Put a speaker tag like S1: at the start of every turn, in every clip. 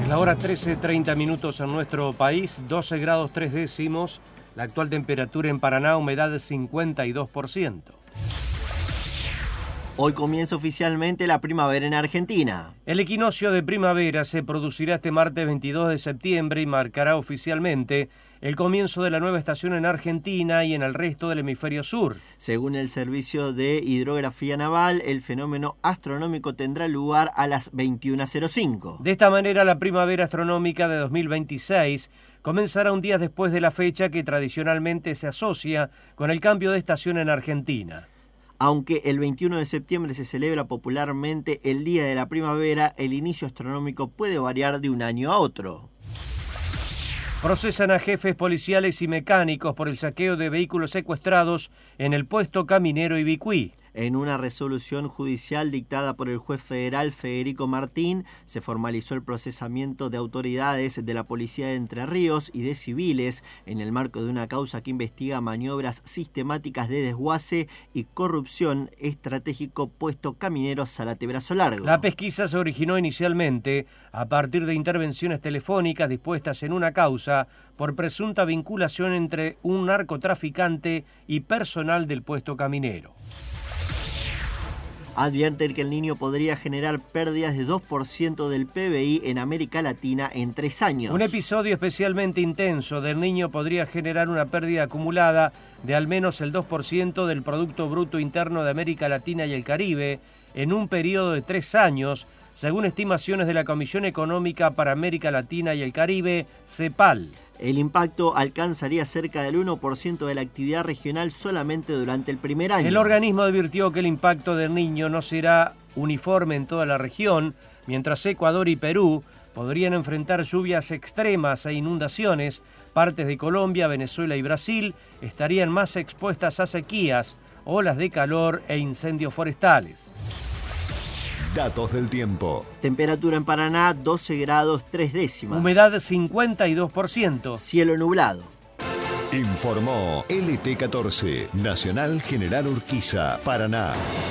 S1: Es la hora 13:30 en nuestro país, 12 grados 3 décimos, la actual temperatura en Paraná, humedad del 52%.
S2: Hoy comienza oficialmente la primavera en Argentina.
S1: El equinoccio de primavera se producirá este martes 22 de septiembre y marcará oficialmente el comienzo de la nueva estación en Argentina y en el resto del hemisferio sur.
S2: Según el Servicio de Hidrografía Naval, el fenómeno astronómico tendrá lugar a las 21:05.
S1: De esta manera, la primavera astronómica de 2026 comenzará un día después de la fecha que tradicionalmente se asocia con el cambio de estación en Argentina.
S2: Aunque el 21 de septiembre se celebra popularmente el Día de la Primavera, el inicio astronómico puede variar de un año a otro.
S1: Procesan a jefes policiales y mecánicos por el saqueo de vehículos secuestrados en el puesto caminero Ibicuí.
S2: En una resolución judicial dictada por el juez federal Federico Martín, se formalizó el procesamiento de autoridades de la Policía de Entre Ríos y de civiles en el marco de una causa que investiga maniobras sistemáticas de desguace y corrupción estratégico puesto caminero Zárate Brazo Largo.
S1: La pesquisa se originó inicialmente a partir de intervenciones telefónicas dispuestas en una causa por presunta vinculación entre un narcotraficante y personal del puesto caminero.
S2: Advierten que el niño podría generar pérdidas de 2% del PBI en América Latina en 3 años.
S1: Un episodio especialmente intenso del niño podría generar una pérdida acumulada de al menos el 2% del Producto Bruto Interno de América Latina y el Caribe en un periodo de 3 años, según estimaciones de la Comisión Económica para América Latina y el Caribe, CEPAL.
S2: El impacto alcanzaría cerca del 1% de la actividad regional solamente durante el primer año.
S1: El organismo advirtió que el impacto del niño no será uniforme en toda la región, mientras Ecuador y Perú podrían enfrentar lluvias extremas e inundaciones. Partes de Colombia, Venezuela y Brasil estarían más expuestas a sequías, olas de calor e incendios forestales.
S3: Datos del tiempo.
S2: Temperatura en Paraná, 12 grados 3 décimas.
S1: Humedad 52%.
S2: Cielo nublado.
S3: Informó LT14, Nacional General Urquiza, Paraná.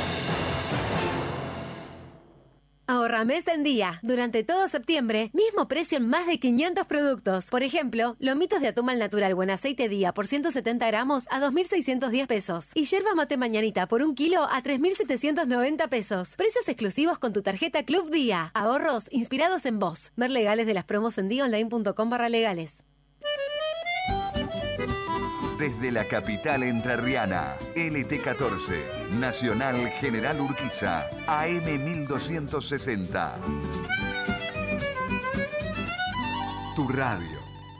S4: Ahorra mes en día. Durante todo septiembre, mismo precio en más de 500 productos. Por ejemplo, lomitos de atún al natural buen aceite día por 170 gramos a 2.610 pesos. Y yerba mate mañanita por 1 kilo a 3.790 pesos. Precios exclusivos con tu tarjeta Club Día. Ahorros inspirados en vos. Ver legales de las promos en diaonline.com/legales.
S5: Desde la capital entrerriana, LT14, Nacional General Urquiza, AM 1260. Tu radio.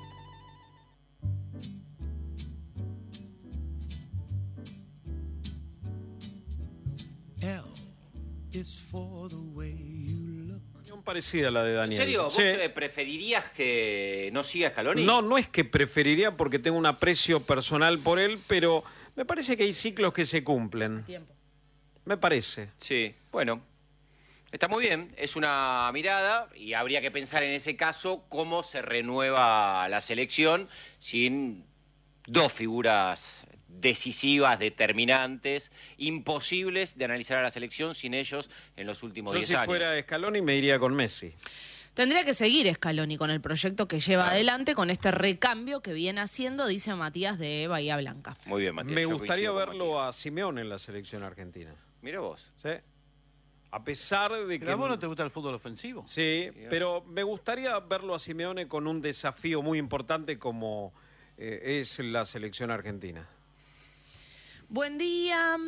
S6: L is for the way you look.
S7: Parecida a la de Daniel.
S8: ¿En serio? ¿Vos
S7: Sí.
S8: preferirías que no siga Scaloni?
S7: No es que preferiría porque tengo un aprecio personal por él, pero me parece que hay ciclos que se cumplen.
S9: Tiempo.
S7: Me parece.
S8: Sí, bueno. Está muy bien, es una mirada y habría que pensar en ese caso cómo se renueva la selección sin dos figuras decisivas, determinantes, imposibles de analizar a la selección sin ellos en los últimos 10 años.
S7: Yo si fuera Scaloni me iría con Messi.
S9: Tendría que seguir Scaloni con el proyecto que lleva adelante, con este recambio que viene haciendo, dice Matías de Bahía Blanca.
S8: Muy bien, Matías.
S7: Me
S8: yo
S7: gustaría
S8: coincido con
S7: verlo
S8: Matías.
S7: a Simeone en la selección argentina.
S8: Mira vos.
S7: ¿Sí? A pesar de que...
S10: ¿Pero a vos no te gusta el fútbol ofensivo?
S7: Sí, pero me gustaría verlo a Simeone con un desafío muy importante como es la selección argentina.
S9: Buen día.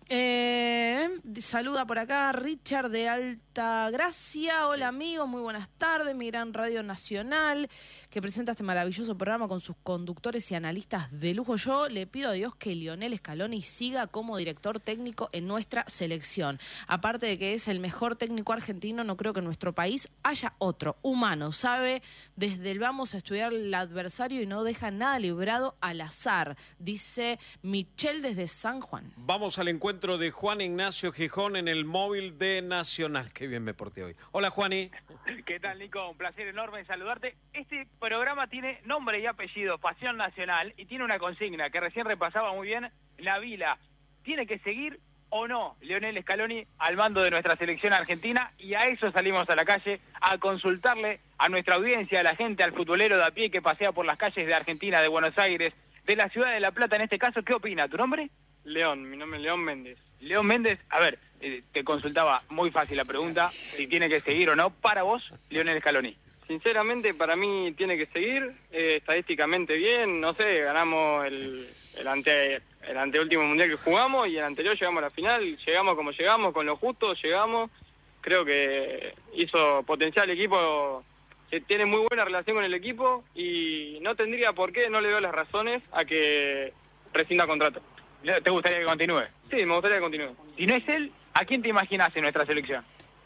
S9: Saluda por acá Richard de Altagracia. Hola amigos, muy buenas tardes. Mi gran radio nacional que presenta este maravilloso programa con sus conductores y analistas de lujo. Yo le pido a Dios que Lionel Scaloni siga como director técnico en nuestra selección. Aparte de que es el mejor técnico argentino, no creo que en nuestro país haya otro. Humano, sabe desde el vamos a estudiar el adversario y no deja nada librado al azar, dice Michelle desde San Juan.
S7: Vamos al encuentro de Juan Ignacio Gijón en el móvil de Nacional. Qué bien me porté hoy. Hola, Juani.
S11: ¿Qué tal, Nico? Un placer enorme saludarte. Este programa tiene nombre y apellido, Pasión Nacional, y tiene una consigna que recién repasaba muy bien. La Vila tiene que seguir o no Lionel Scaloni al mando de nuestra selección argentina, y a eso salimos a la calle, a consultarle a nuestra audiencia, a la gente, al futbolero de a pie que pasea por las calles de Argentina, de Buenos Aires, de la ciudad de La Plata en este caso. ¿Qué opina? ¿Tu nombre?
S10: León, mi nombre es León Méndez.
S11: León Méndez, a ver, te consultaba, muy fácil la pregunta, si tiene que seguir o no, para vos, Lionel Scaloni.
S10: Sinceramente, para mí tiene que seguir, estadísticamente bien, no sé, ganamos el anteúltimo mundial que jugamos y el anterior llegamos a la final, llegamos como llegamos, con lo justo llegamos, creo que hizo potencial el equipo, tiene muy buena relación con el equipo y no tendría por qué, no le veo las razones a que rescinda contrato.
S11: ¿Te gustaría que continúe?
S10: Sí, me gustaría que continúe.
S11: Si no es él, ¿a quién te imaginas en nuestra selección?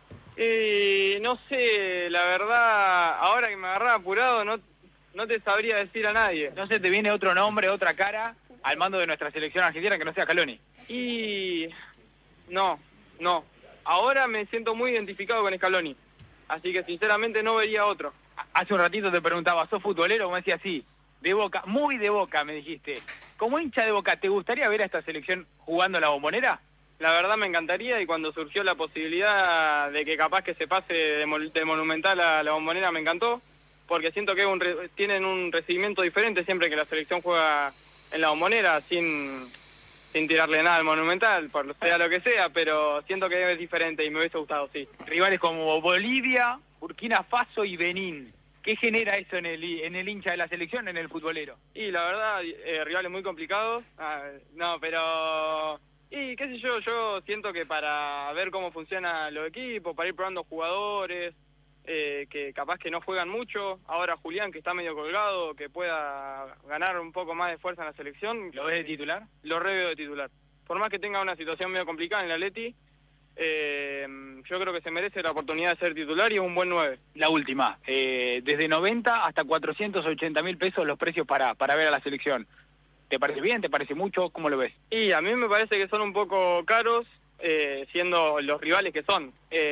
S10: No sé, la verdad, ahora que me agarraba apurado, no te sabría decir a nadie.
S11: ¿No se te viene otro nombre, otra cara al mando de nuestra selección argentina que no sea Scaloni?
S10: Y no. Ahora me siento muy identificado con Scaloni, así que sinceramente no vería otro.
S11: Hace un ratito te preguntaba, ¿sos futbolero? Me decía sí, de Boca, muy de Boca, me dijiste. Como hincha de Boca, ¿te gustaría ver a esta selección jugando la Bombonera?
S10: La verdad me encantaría, y cuando surgió la posibilidad de que capaz que se pase de Monumental a la Bombonera me encantó, porque siento que tienen un recibimiento diferente siempre que la selección juega en la Bombonera, sin tirarle nada al Monumental, por sea lo que sea, pero siento que es diferente y me hubiese gustado, sí.
S11: Rivales como Bolivia, Burkina Faso y Benín. ¿Qué genera eso en el hincha de la selección, en el futbolero?
S10: Y la verdad, rivales muy complicados, pero... Y qué sé yo siento que para ver cómo funcionan los equipos, para ir probando jugadores, que capaz que no juegan mucho, ahora Julián que está medio colgado, que pueda ganar un poco más de fuerza en la selección.
S11: ¿Lo ves de titular?
S10: Lo reveo de titular. Por más que tenga una situación medio complicada en el Atleti, yo creo que se merece la oportunidad de ser titular y es un buen 9.
S11: La última, desde 90 hasta 480.000 pesos los precios para ver a la selección. ¿Te parece bien? ¿Te parece mucho? ¿Cómo lo ves?
S10: Y a mí me parece que son un poco caros, siendo los rivales que son.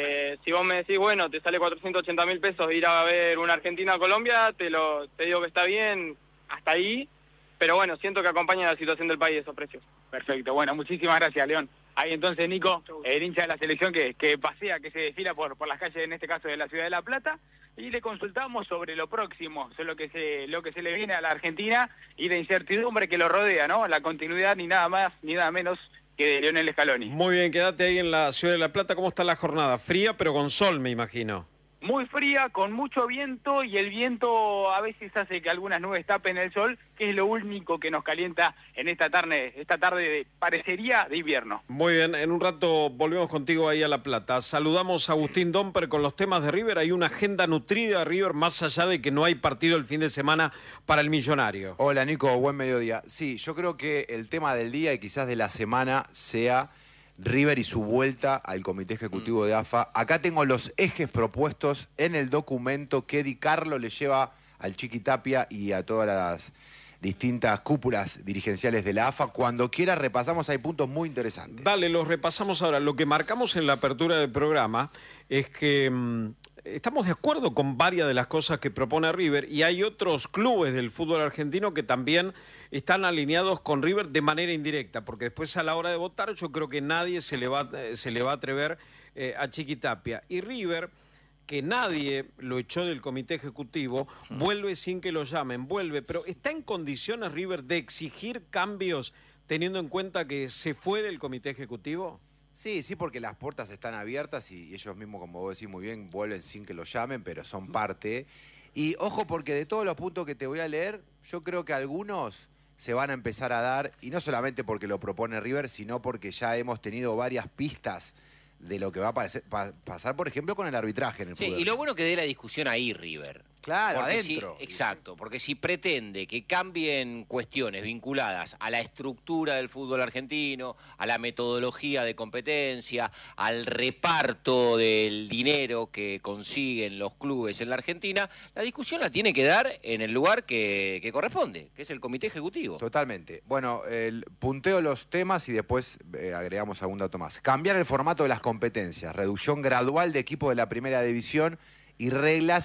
S10: Si vos me decís, bueno, te sale 480.000 pesos ir a ver una Argentina-Colombia, te digo que está bien hasta ahí, pero bueno, siento que acompaña la situación del país esos precios.
S11: Perfecto, bueno, muchísimas gracias, León. Ahí entonces, Nico, el hincha de la selección que pasea, que se desfila por las calles, en este caso de la ciudad de La Plata, y le consultamos sobre lo próximo, sobre lo que se le viene a la Argentina y la incertidumbre que lo rodea, ¿no? La continuidad ni nada más ni nada menos que de Lionel Scaloni.
S7: Muy bien, quédate ahí en la ciudad de La Plata. ¿Cómo está la jornada? Fría, pero con sol, me imagino.
S11: Muy fría, con mucho viento, y el viento a veces hace que algunas nubes tapen el sol, que es lo único que nos calienta en esta tarde parecería de invierno.
S7: Muy bien, en un rato volvemos contigo ahí a La Plata. Saludamos a Agustín Domper con los temas de River. Hay una agenda nutrida de River, más allá de que no hay partido el fin de semana para el Millonario.
S12: Hola Nico, buen mediodía. Sí, yo creo que el tema del día y quizás de la semana sea River y su vuelta al Comité Ejecutivo de AFA. Acá tengo los ejes propuestos en el documento que Di Carlo le lleva al Chiqui Tapia y a todas las distintas cúpulas dirigenciales de la AFA. Cuando quiera repasamos, hay puntos muy interesantes.
S7: Dale, los repasamos ahora. Lo que marcamos en la apertura del programa es que estamos de acuerdo con varias de las cosas que propone River, y hay otros clubes del fútbol argentino que también están alineados con River de manera indirecta, porque después a la hora de votar yo creo que nadie se le va a atrever a Chiqui Tapia. Y River, que nadie lo echó del comité ejecutivo, vuelve sin que lo llamen, pero ¿está en condiciones River de exigir cambios teniendo en cuenta que se fue del comité ejecutivo?
S12: Sí, porque las puertas están abiertas y ellos mismos, como vos decís muy bien, vuelven sin que lo llamen, pero son parte. Y ojo, porque de todos los puntos que te voy a leer, yo creo que algunos se van a empezar a dar, y no solamente porque lo propone River, sino porque ya hemos tenido varias pistas de lo que va a pasar, por ejemplo, con el arbitraje en el fútbol.
S8: Y lo bueno que dé la discusión ahí, River.
S12: Claro,
S8: porque
S12: adentro.
S8: Exacto, porque si pretende que cambien cuestiones vinculadas a la estructura del fútbol argentino, a la metodología de competencia, al reparto del dinero que consiguen los clubes en la Argentina, la discusión la tiene que dar en el lugar que corresponde, que es el Comité Ejecutivo.
S12: Totalmente. Bueno, punteo los temas y después agregamos algún dato más. Cambiar el formato de las competencias, reducción gradual de equipos de la primera división y reglas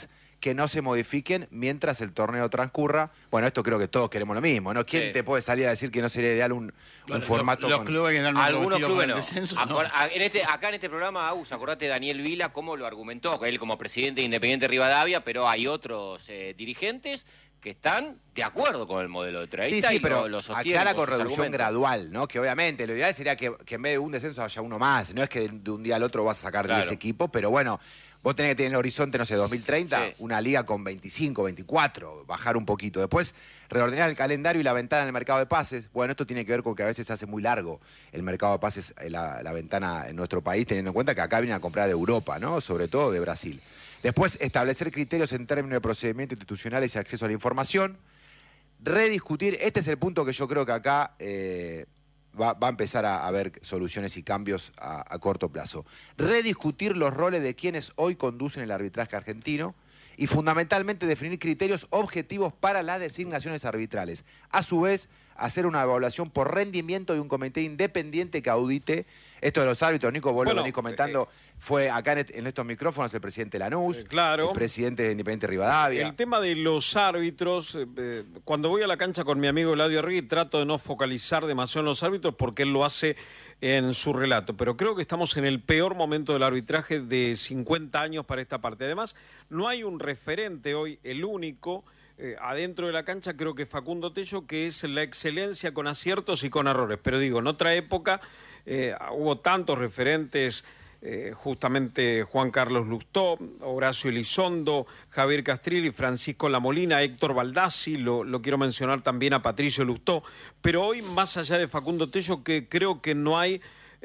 S12: que no se modifiquen mientras el torneo transcurra. Bueno, esto creo que todos queremos lo mismo, ¿no? ¿Quién te puede salir a decir que no sería ideal un formato?
S13: Los clubes que dan
S8: algunos clubes no.
S13: descenso,
S8: no. Acá en este programa, Agus, acordate Daniel Vila cómo lo argumentó, él como presidente de Independiente Rivadavia, pero hay otros dirigentes que están de acuerdo con el modelo de Treita.
S12: Sí, pero
S8: lo
S12: aclara con reducción gradual, ¿no? Que obviamente lo ideal sería que en vez de un descenso haya uno más. No es que de un día al otro vas a sacar 10 equipos, pero bueno, vos tenés que tener en el horizonte, no sé, 2030, una liga con 25, 24, bajar un poquito. Después, reordenar el calendario y la ventana en el mercado de pases. Bueno, esto tiene que ver con que a veces se hace muy largo el mercado de pases, la ventana en nuestro país, teniendo en cuenta que acá vienen a comprar de Europa, ¿no? Sobre todo de Brasil. Después, establecer criterios en términos de procedimientos institucionales y acceso a la información. Rediscutir, este es el punto que yo creo que acá va a empezar a haber soluciones y cambios a corto plazo. Rediscutir los roles de quienes hoy conducen el arbitraje argentino y fundamentalmente definir criterios objetivos para las designaciones arbitrales. A su vez, hacer una evaluación por rendimiento de un comité independiente que audite esto de los árbitros. Nico, vos lo venís comentando, fue acá en estos micrófonos el presidente Lanús, el presidente de Independiente Rivadavia.
S7: El tema de los árbitros, cuando voy a la cancha con mi amigo Eladio Arregui, trato de no focalizar demasiado en los árbitros porque él lo hace en su relato, pero creo que estamos en el peor momento del arbitraje de 50 años para esta parte. Además, no hay un referente hoy, el único, adentro de la cancha, creo que Facundo Tello, que es la excelencia con aciertos y con errores. Pero digo, en otra época hubo tantos referentes, justamente Juan Carlos Lustó, Horacio Elizondo, Javier Castrilli, Francisco Lamolina, Héctor Baldassi, lo quiero mencionar también a Patricio Lustó. Pero hoy, más allá de Facundo Tello, que creo que no hay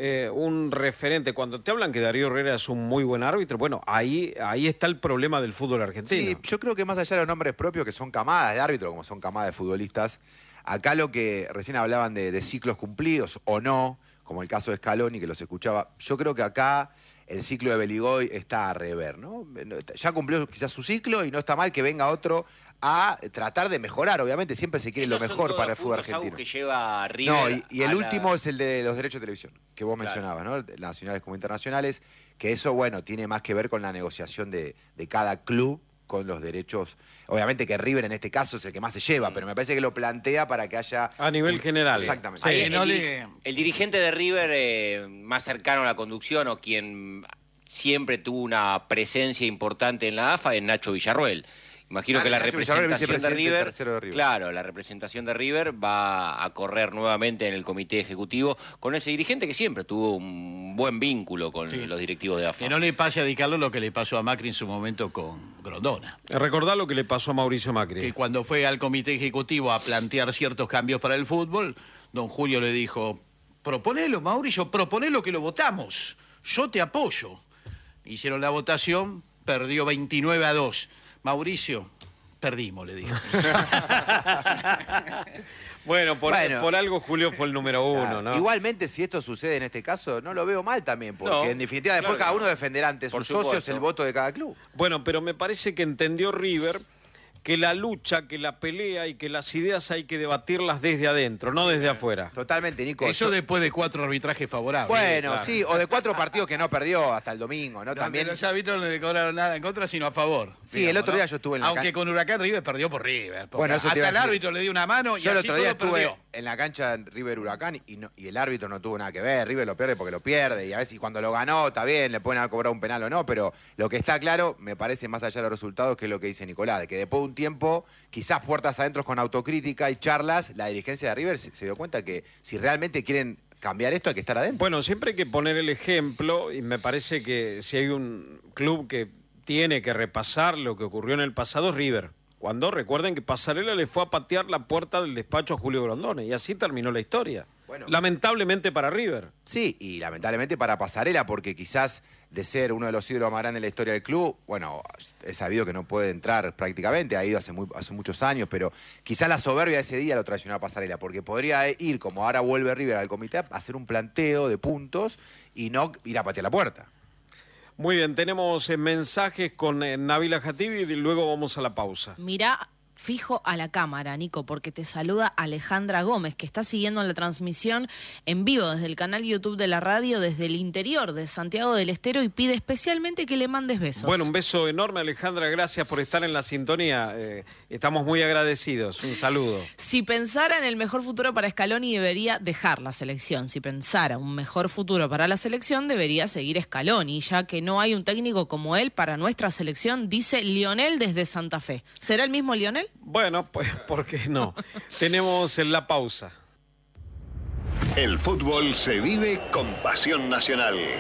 S7: un referente. Cuando te hablan que Darío Herrera es un muy buen árbitro, bueno, ahí está el problema del fútbol argentino.
S12: Sí, yo creo que más allá de los nombres propios, que son camadas de árbitros, como son camadas de futbolistas, acá lo que recién hablaban de ciclos cumplidos o no, como el caso de Scaloni, que los escuchaba, yo creo que acá el ciclo de Beligoy está a rever, ¿no? Ya cumplió quizás su ciclo y no está mal que venga otro a tratar de mejorar. Obviamente siempre se quiere lo mejor para el fútbol argentino.
S8: Que lleva River
S12: y el último es el de los derechos de televisión, que vos mencionabas, ¿no? Nacionales como internacionales, que eso, bueno, tiene más que ver con la negociación de cada club con los derechos. Obviamente que River en este caso es el que más se lleva, pero me parece que lo plantea para que haya...
S7: A nivel general.
S12: Exactamente.
S8: Sí, el dirigente de River más cercano a la conducción o quien siempre tuvo una presencia importante en la AFA es Nacho Villarroel. Imagino que la representación de River, claro, la representación de River va a correr nuevamente en el comité ejecutivo con ese dirigente que siempre tuvo un buen vínculo con los directivos de AFA.
S13: Que no le pase a Di Carlo lo que le pasó a Macri en su momento con Grondona.
S7: Recordá lo que le pasó a Mauricio Macri.
S13: Que cuando fue al comité ejecutivo a plantear ciertos cambios para el fútbol, don Julio le dijo, proponelo, Mauricio, proponelo que lo votamos, yo te apoyo. Hicieron la votación, perdió 29-2. Mauricio, perdimos, le dijo.
S7: Bueno, por algo Julio fue el número uno,
S12: claro,
S7: ¿no?
S12: Igualmente, si esto sucede en este caso, no lo veo mal también, porque en definitiva después cada uno defenderá ante sus socios el voto de cada club.
S7: Bueno, pero me parece que entendió River que la lucha, que la pelea y que las ideas hay que debatirlas desde adentro, no desde afuera.
S12: Totalmente, Nico.
S13: Eso después de 4 arbitrajes favorables.
S12: Bueno, sí, o de 4 partidos que no perdió hasta el domingo, ¿no? También
S13: los árbitros no le cobraron nada en contra, sino a favor.
S12: Sí, el otro día yo estuve en la cancha.
S13: Aunque con Huracán River perdió por River.
S12: Bueno, eso
S13: hasta el árbitro le dio una mano y
S12: yo el
S13: así
S12: otro día
S13: todo
S12: estuve
S13: perdió.
S12: En la cancha de River Huracán y el árbitro no tuvo nada que ver. River lo pierde porque lo pierde y a veces cuando lo ganó está bien, le pueden haber cobrado un penal o no, pero lo que está claro, me parece más allá de los resultados, que es lo que dice Nicolás, de que después de un tiempo, quizás puertas adentro con autocrítica y charlas, la dirigencia de River se dio cuenta que si realmente quieren cambiar esto hay que estar adentro.
S7: Bueno, siempre hay que poner el ejemplo y me parece que si hay un club que tiene que repasar lo que ocurrió en el pasado es River. Cuando recuerden que Pasarela le fue a patear la puerta del despacho a Julio Grondona y así terminó la historia. Bueno, lamentablemente para River.
S12: Sí, y lamentablemente para Pasarela, porque quizás de ser uno de los ídolos más grandes de la historia del club, bueno, es sabido que no puede entrar prácticamente, ha ido hace muchos años, pero quizás la soberbia de ese día lo traicionó a Pasarela, porque podría ir, como ahora vuelve River al comité, a hacer un planteo de puntos y no ir a patear la puerta.
S7: Muy bien, tenemos mensajes con Nabila Jatibi y luego vamos a la pausa.
S9: Mirá, fijo a la cámara, Nico, porque te saluda Alejandra Gómez, que está siguiendo la transmisión en vivo desde el canal YouTube de la radio, desde el interior de Santiago del Estero, y pide especialmente que le mandes besos.
S7: Bueno, un beso enorme, Alejandra, gracias por estar en la sintonía. Estamos muy agradecidos. Un saludo.
S9: Si pensara en el mejor futuro para Scaloni, debería dejar la selección. Si pensara un mejor futuro para la selección, debería seguir Scaloni, ya que no hay un técnico como él para nuestra selección, dice Lionel desde Santa Fe. ¿Será el mismo Lionel?
S7: Bueno, pues, ¿por qué no? Tenemos la pausa.
S3: El fútbol se vive con pasión nacional.